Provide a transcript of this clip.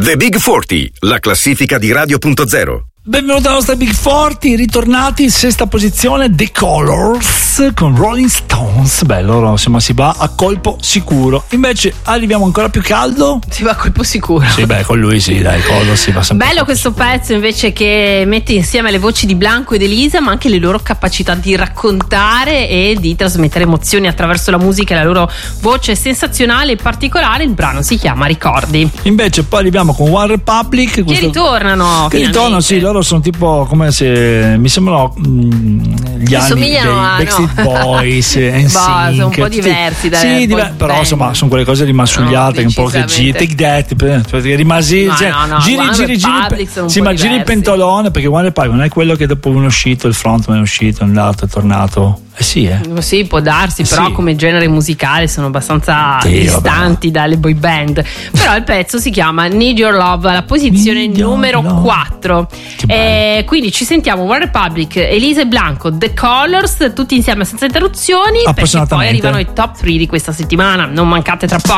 The Big 40, la classifica di Radio.0. Benvenuti alla nostra Big 40, ritornati in sesta posizione The Colors con Rolling Stones. Beh, loro insomma si va a colpo sicuro. Invece arriviamo ancora più caldo. Si va a colpo sicuro. Sì, beh, con lui sì, dai, Colors si va sempre. Bello questo pezzo invece che mette insieme le voci di Blanco ed Elisa, ma anche le loro capacità di raccontare e di trasmettere emozioni attraverso la musica e la loro voce sensazionale e particolare. Il brano si chiama Ricordi. Invece poi arriviamo con One Republic Che ritornano. Che ritornano, sì, loro sono tipo come se mi sembrano gli anni dei Backstreet Boys e sono un po' diversi sì, però insomma sono quelle cose rimassugliate che un po' che giri Take That rimasi giri sì, ma giri il pentolone, perché One Republic non è quello che dopo uno è uscito, il frontman è uscito, è andato, è tornato. Sì, può darsi, però come genere musicale sono abbastanza distanti dalle boy band. Però il pezzo si chiama Need Your Love, alla posizione numero 4. Quindi ci sentiamo One Republic, Elisa e Blanco, The Colors, tutti insieme senza interruzioni, perché poi arrivano i top 3 di questa settimana. Non mancate tra poco.